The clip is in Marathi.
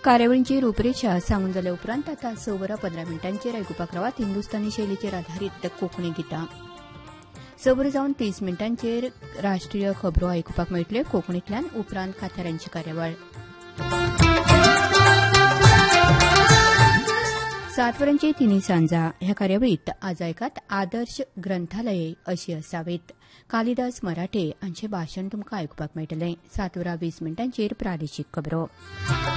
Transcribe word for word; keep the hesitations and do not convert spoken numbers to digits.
कार्यावळींची रूपरेषा सांगून जाल्या उपरांत आता स वरां पंदरा मिनटांचेर आयकुपाक रावात हिंदुस्थानी शैलीचेर आधारीत कोंकणी गितां. स वरां जावन तीस मिनटांचेर राष्ट्रीय खबरो आयकुपाक मेळटल्यो कोंकणींतल्यान, उपरांत कांतारांची कार्यावळ. सात वरांचे तिनी सांजा ह्या कार्यावळीत आज आयकात आदर्श ग्रंथालये अशी असावेत. कालिदास मराठे हांचें भाशण तुमकां आयकुपाक मेळटलें. सात वरां वीस मिनटांचेर प्रादेशीक खबरो.